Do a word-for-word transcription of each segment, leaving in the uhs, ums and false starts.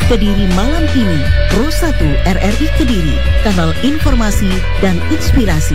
Kediri Malam Ini, Pro satu R R I Kediri, kanal informasi dan inspirasi.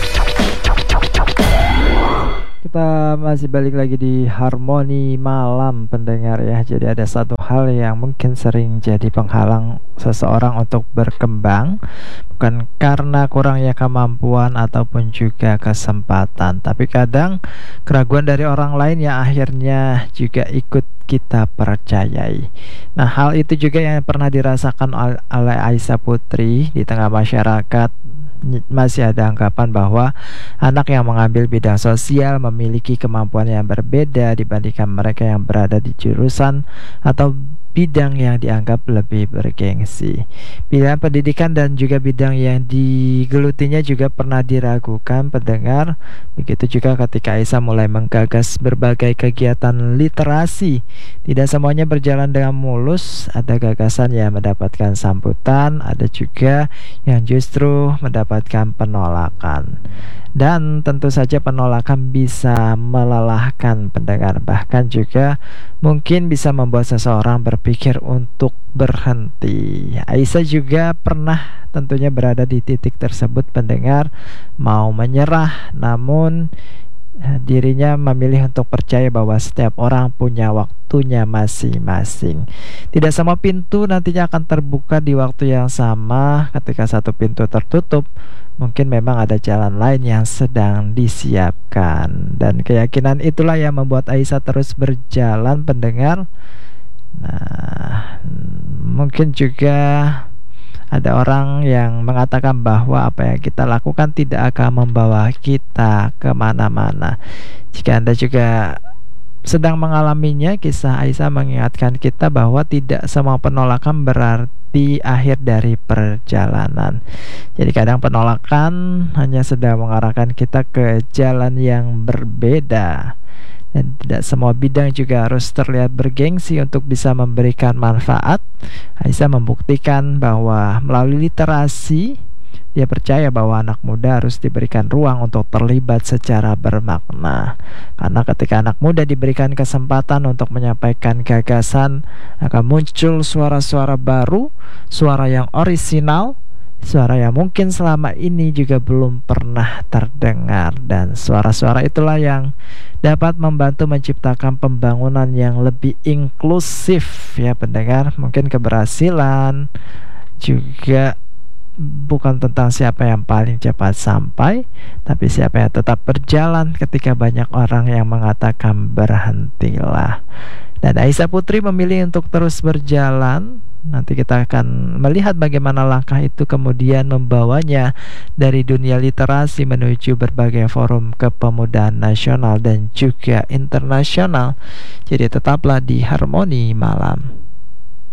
Kita masih balik lagi di Harmoni Malam pendengar ya. Jadi ada satu hal yang mungkin sering jadi penghalang seseorang untuk berkembang, bukan karena kurangnya kemampuan ataupun juga kesempatan, tapi kadang keraguan dari orang lain yang akhirnya juga ikut kita percayai. Nah, hal itu juga yang pernah dirasakan oleh Aisyah Putri. Di tengah masyarakat masih ada anggapan bahwa anak yang mengambil bidang sosial memiliki kemampuan yang berbeda dibandingkan mereka yang berada di jurusan atau bidang yang dianggap lebih bergengsi. Pilihan pendidikan dan juga bidang yang digelutinya juga pernah diragukan pendengar. Begitu juga ketika Aisyah mulai menggagas berbagai kegiatan literasi. Tidak semuanya berjalan dengan mulus. Ada gagasan yang mendapatkan sambutan, ada juga yang justru mendapatkan penolakan. Dan tentu saja penolakan bisa melelahkan pendengar, bahkan juga mungkin bisa membuat seseorang berpikir untuk berhenti. Aisyah juga pernah tentunya berada di titik tersebut pendengar, mau menyerah, namun dirinya memilih untuk percaya bahwa setiap orang punya waktunya masing-masing. Tidak semua pintu nantinya akan terbuka di waktu yang sama. Ketika satu pintu tertutup, mungkin memang ada jalan lain yang sedang disiapkan. Dan keyakinan itulah yang membuat Aisyah terus berjalan pendengar. Nah, mungkin juga ada orang yang mengatakan bahwa apa yang kita lakukan tidak akan membawa kita kemana-mana. Jika Anda juga sedang mengalaminya, kisah Aisyah mengingatkan kita bahwa tidak semua penolakan berarti akhir dari perjalanan. Jadi kadang penolakan hanya sedang mengarahkan kita ke jalan yang berbeda. Dan tidak semua bidang juga harus terlihat bergengsi untuk bisa memberikan manfaat. Aisyah membuktikan bahwa melalui literasi, dia percaya bahwa anak muda harus diberikan ruang untuk terlibat secara bermakna. Karena ketika anak muda diberikan kesempatan untuk menyampaikan gagasan, akan muncul suara-suara baru, suara yang orisinal, suara yang mungkin selama ini juga belum pernah terdengar. Dan suara-suara itulah yang dapat membantu menciptakan pembangunan yang lebih inklusif ya pendengar. Mungkin keberhasilan juga bukan tentang siapa yang paling cepat sampai, tapi siapa yang tetap berjalan ketika banyak orang yang mengatakan berhentilah. Dan Aisyah Putri memilih untuk terus berjalan. Nanti kita akan melihat bagaimana langkah itu kemudian membawanya dari dunia literasi menuju berbagai forum kepemudaan nasional dan juga internasional. Jadi tetaplah di Harmoni Malam.